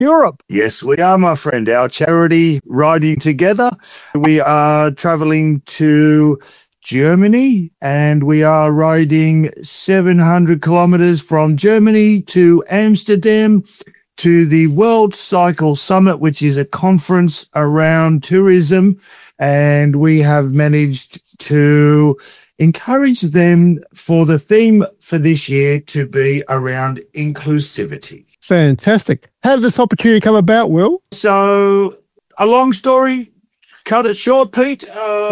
Europe. Yes, we are, my friend. Our charity riding together. We are traveling to Germany and we are riding 700 kilometers from Germany to Amsterdam to the World Cycle Summit, which is a conference around tourism. And we have managed to encourage them for the theme for this year to be around inclusivity. Fantastic. How did this opportunity come about, Will? So, a long story, cut it short, Pete.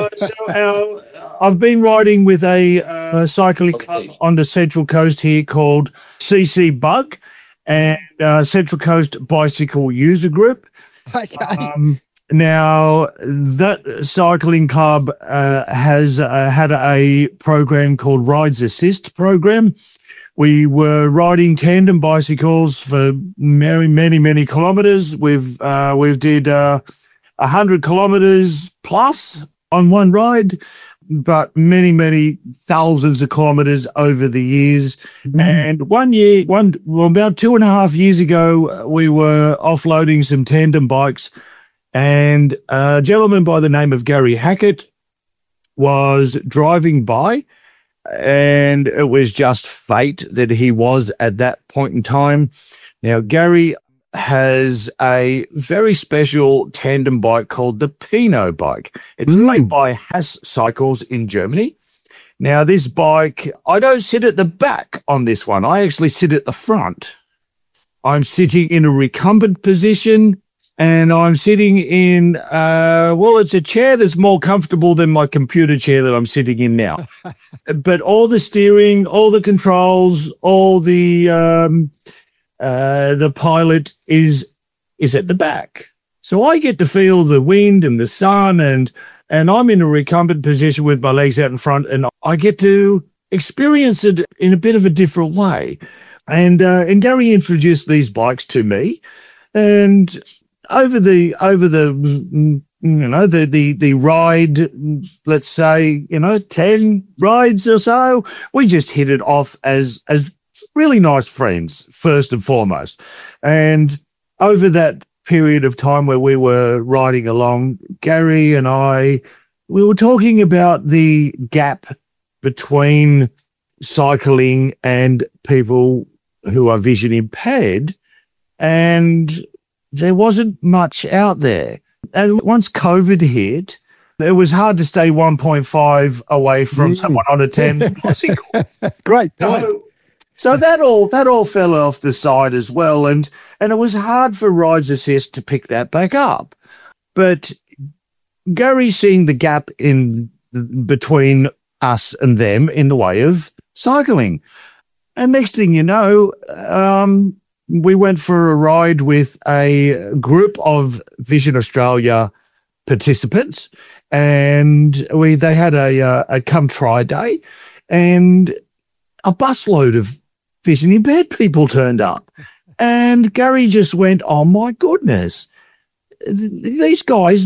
I've been riding with a cycling club on the Central Coast here called CC Bug and Central Coast Bicycle User Group. Okay. Now, that cycling club has had a program called Rides Assist program. We were riding tandem bicycles for many kilometres. We've did 100 kilometres plus on one ride, but many thousands of kilometres over the years. Mm-hmm. And about 2.5 years ago, we were offloading some tandem bikes, and a gentleman by the name of Gary Hackett was driving by, and it was just fate that he was at that point in time. Now, Gary has a very special tandem bike called the Pinot bike. It's made by Haas Cycles in Germany. Now, this bike, I don't sit at the back on this one. I actually sit at the front. I'm sitting in a recumbent position, and I'm sitting in, it's a chair that's more comfortable than my computer chair that I'm sitting in now. But all the steering, all the controls, all the pilot is at the back. So I get to feel the wind and the sun, and I'm in a recumbent position with my legs out in front, and I get to experience it in a bit of a different way. And Gary introduced these bikes to me, and over the ride, let's say 10 rides or so, we just hit it off as really nice friends first and foremost. And over that period of time where we were riding along, Gary and we were talking about the gap between cycling and people who are vision impaired, and there wasn't much out there. And once COVID hit, it was hard to stay 1.5 away from someone on a tandem bicycle. Great. So that all fell off the side as well. And it was hard for Rides Assist to pick that back up. But Gary's seeing the gap in between us and them in the way of cycling. And next thing you know, we went for a ride with a group of Vision Australia participants, and they had a come try day, and a busload of vision impaired people turned up. And Gary just went, "Oh my goodness, these guys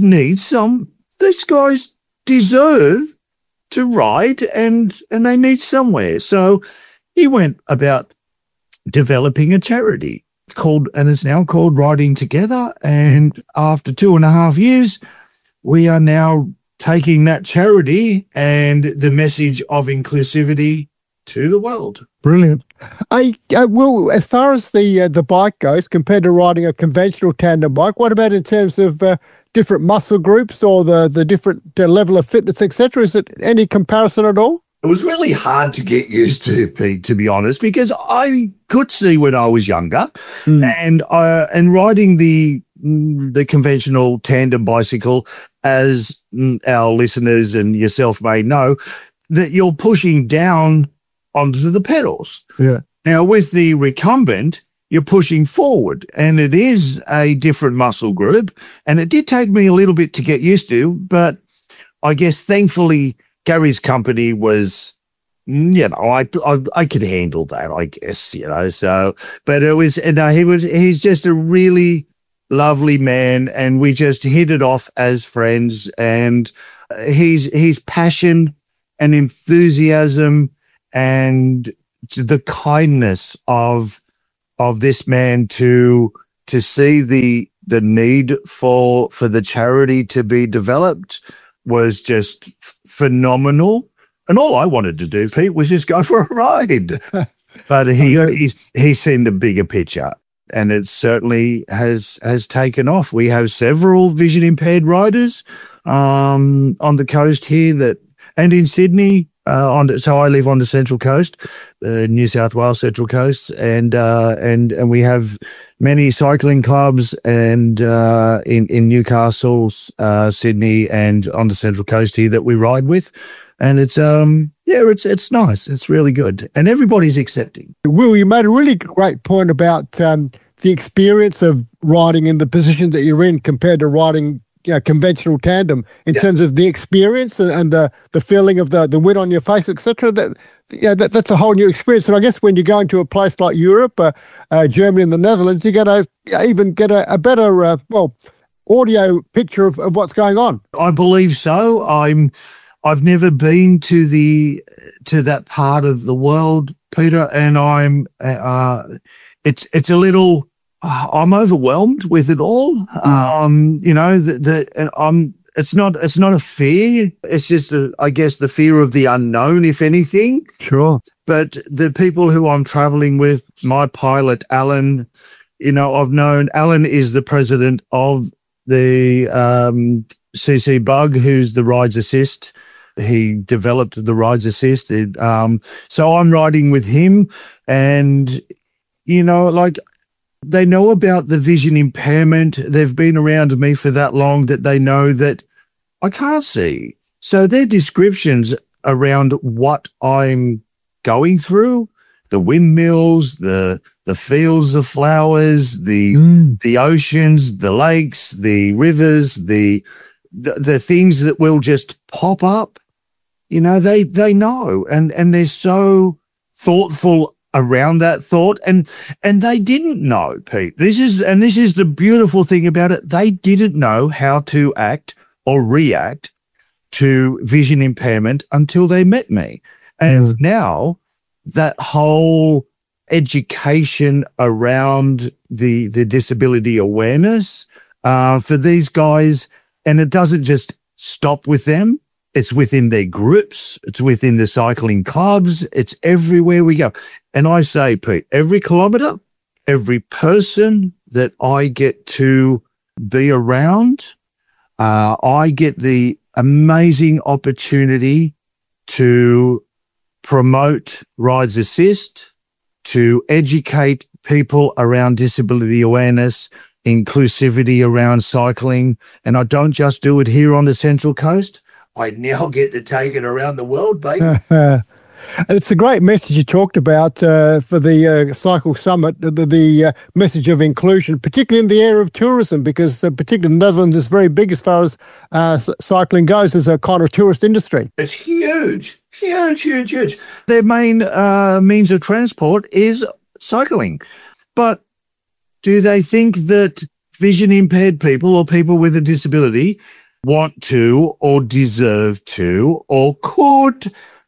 deserve to ride, and they need somewhere." So he went about developing a charity it's now called Riding Together. And after 2.5 years, we are now taking that charity and the message of inclusivity to the world. Brilliant. Will, as far as the bike goes, compared to riding a conventional tandem bike, what about in terms of different muscle groups or the different level of fitness, etc.? Is it any comparison at all? It was really hard to get used to, Pete, to be honest, because I could see when I was younger, and riding the conventional tandem bicycle, as our listeners and yourself may know, that you're pushing down onto the pedals. Yeah. Now, with the recumbent, you're pushing forward, and it is a different muscle group, and it did take me a little bit to get used to, but I guess thankfully Gary's company was, I could handle that, I guess, so, but he's just a really lovely man, and we just hit it off as friends, and his passion and enthusiasm and the kindness of this man to to see the need for the charity to be developed was just phenomenal. And all I wanted to do, Pete, was just go for a ride. But he's seen the bigger picture, and it certainly has taken off. We have several vision impaired riders on the coast here and in Sydney. So I live on the Central Coast, New South Wales Central Coast, and we have many cycling clubs and in Newcastle, Sydney, and on the Central Coast here that we ride with, and it's nice. It's really good, and everybody's accepting. Will, you made a really great point about the experience of riding in the position that you're in compared to riding conventional tandem in terms of the experience and the feeling of the wind on your face, etc. That's a whole new experience. And I guess when you go into a place like Europe, Germany and the Netherlands, you get a better audio picture of what's going on. I believe so. I've never been to that part of the world, Peter, and it's a little. I'm overwhelmed with it all. It's not a fear. It's just I guess the fear of the unknown, if anything. Sure. But the people who I'm traveling with, my pilot, Alan, I've known Alan is the president of the CC Bug, who's the Rides Assist. He developed the Rides Assist. So I'm riding with him, and, they know about the vision impairment. They've been around me for that long that they know that I can't see. So their descriptions around what I'm going through, the windmills, the fields of flowers, the oceans, the lakes, the rivers, the things that will just pop up, they know, and they're so thoughtful around that thought, and they didn't know, Pete. This is the beautiful thing about it. They didn't know how to act or react to vision impairment until they met me. And now that whole education around the disability awareness for these guys, and it doesn't just stop with them. It's within their groups. It's within the cycling clubs. It's everywhere we go. And I say, Pete, every kilometre, every person that I get to be around, I get the amazing opportunity to promote Rides Assist, to educate people around disability awareness, inclusivity around cycling. And I don't just do it here on the Central Coast. I now get to take it around the world, baby. It's a great message you talked about for the Cycle Summit, the message of inclusion, particularly in the area of tourism, because particularly the Netherlands is very big as far as cycling goes as a kind of tourist industry. It's huge. Their main means of transport is cycling. But do they think that vision impaired people or people with a disability want to or deserve to or could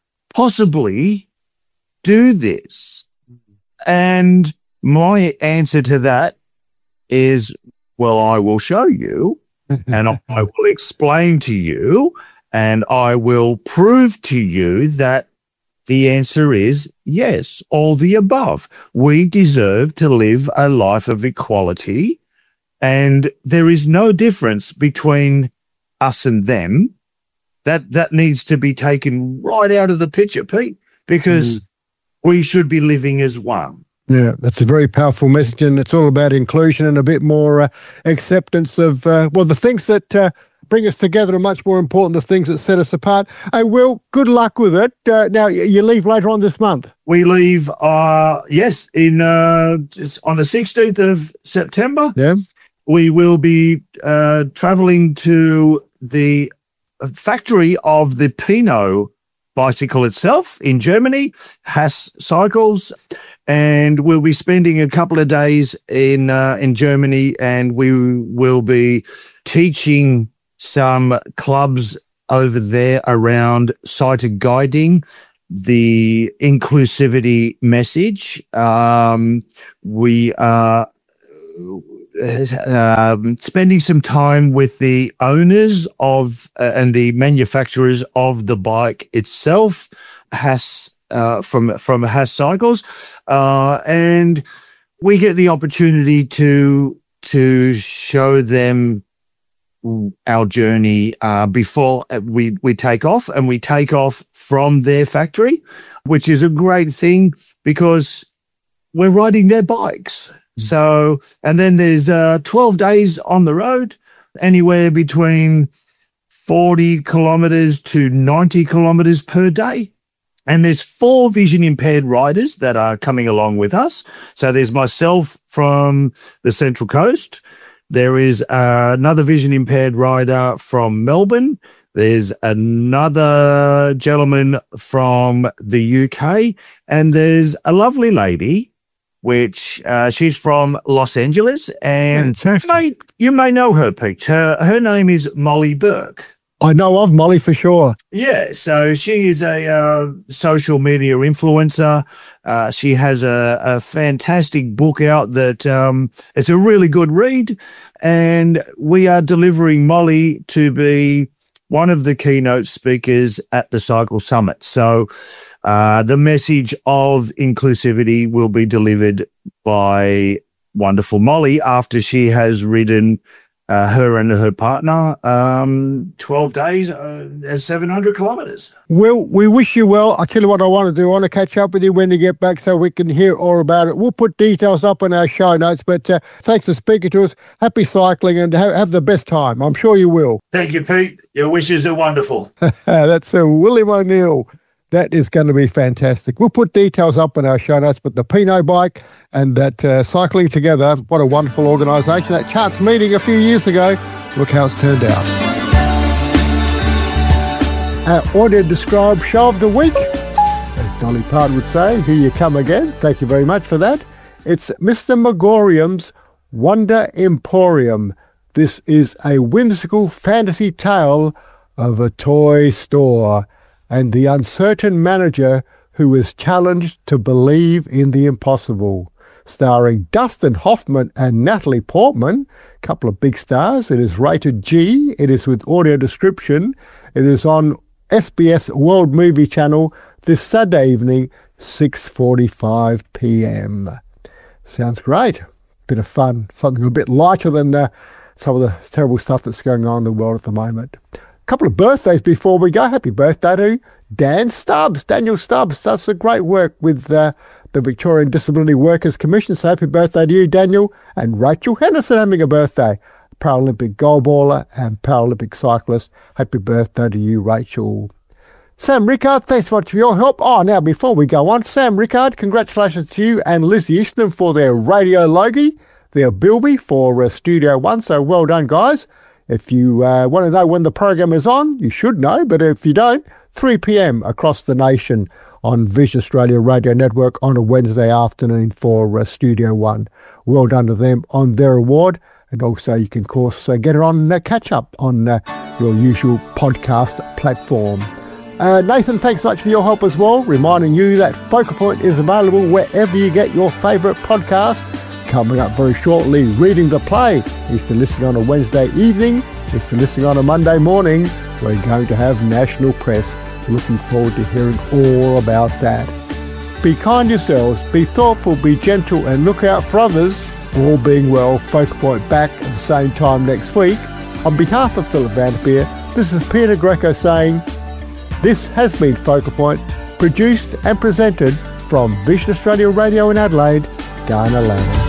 possibly do this? And my answer to that is, well, I will show you and I will explain to you and I will prove to you that the answer is yes, all the above. We deserve to live a life of equality, and there is no difference between us and them. That needs to be taken right out of the picture, Pete, because we should be living as one. Yeah, that's a very powerful message, and it's all about inclusion and a bit more acceptance of, the things that bring us together are much more important than the things that set us apart. Hey, Will, good luck with it. Now, you leave later on this month. We leave, on the 16th of September. Yeah. We will be traveling to the factory of the Pinot bicycle itself in Germany, Haas Cycles, and we'll be spending a couple of days in Germany, and we will be teaching some clubs over there around sighted guiding, the inclusivity message. We are spending some time with the owners of and the manufacturers of the bike itself, Haas, from Haas Cycles, and we get the opportunity to show them our journey before we take off, and we take off from their factory, which is a great thing because we're riding their bikes. So, and then there's 12 days on the road, anywhere between 40 kilometers to 90 kilometers per day. And there's 4 vision impaired riders that are coming along with us. So there's myself from the Central Coast. There is another vision impaired rider from Melbourne. There's another gentleman from the UK, and there's a lovely lady, which she's from Los Angeles, and you may know her, Pete. Her name is Molly Burke. I know of Molly for sure. Yeah, so she is a social media influencer. She has a fantastic book out that it's a really good read, and we are delivering Molly to be one of the keynote speakers at the Cycle Summit. So the message of inclusivity will be delivered by wonderful Molly after she has ridden her and her partner 12 days, 700 kilometers. Well, we wish you well. I tell you what I want to do. I want to catch up with you when you get back so we can hear all about it. We'll put details up in our show notes, but thanks for speaking to us. Happy cycling and have the best time. I'm sure you will. Thank you, Pete. Your wishes are wonderful. That's William O'Neill. That is going to be fantastic. We'll put details up in our show notes, but the Pinot bike and that Cycling Together, what a wonderful organisation. That Charts meeting a few years ago, look how it's turned out. Our audio-described show of the week, as Dolly Parton would say, here you come again. Thank you very much for that. It's Mr. Megorium's Wonder Emporium. This is a whimsical fantasy tale of a toy store and the uncertain manager who is challenged to believe in the impossible. Starring Dustin Hoffman and Natalie Portman, a couple of big stars. It is rated G. It is with audio description. It is on SBS World Movie Channel this Saturday evening, 6:45 p.m. Sounds great. Bit of fun. Something a bit lighter than some of the terrible stuff that's going on in the world at the moment. Couple of birthdays before we go. Happy birthday to Dan Stubbs. Daniel Stubbs does some great work with the Victorian Disability Workers Commission. So happy birthday to you, Daniel. And Rachel Henderson having a birthday. Paralympic goal baller and Paralympic cyclist. Happy birthday to you, Rachel. Sam Rickard, thanks so much for your help. Oh, now before we go on, Sam Rickard, congratulations to you and Lizzie Isham for their Radio Logie, their Bilby for Studio One. So well done, guys. If you want to know when the program is on, you should know, but if you don't, 3 p.m. across the nation on Vision Australia Radio Network on a Wednesday afternoon for Studio One. Well done to them on their award. And also you can, of course, get it on catch up on your usual podcast platform. Nathan, thanks so much for your help as well, reminding you that Focal Point is available wherever you get your favourite podcast. Coming up very shortly, Reading the Play. If you're listening on a Wednesday evening, if you're listening on a Monday morning, we're going to have national press. Looking forward to hearing all about that. Be kind yourselves, be thoughtful, be gentle, and look out for others. All being well, Focal Point back at the same time next week. On behalf of Philip Vanderpeer, this is Peter Greco saying, this has been Focal Point, produced and presented from Vision Australia Radio in Adelaide, Ghana Land.